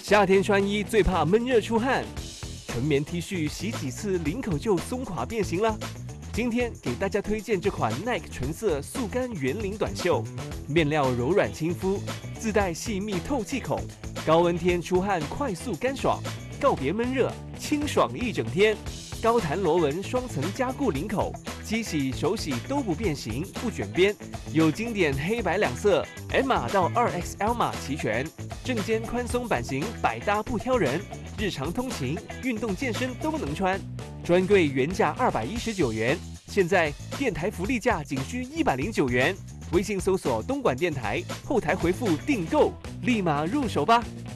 夏天穿衣最怕闷热出汗，纯棉 T 恤洗几次领口就松垮变形了。今天给大家推荐这款 Nike 纯色速干圆领短袖，面料柔软亲肤，自带细密透气孔，高温天出汗快速干爽，告别闷热，清爽一整天。高弹螺纹双层加固领口，机洗手洗都不变形不卷边，有经典黑白两色 ，M 码到2XL 码齐全，正肩宽松版型百搭不挑人，日常通勤、运动健身都能穿。专柜原价219元，现在电台福利价仅需109元。微信搜索东莞电台，后台回复订购，立马入手吧。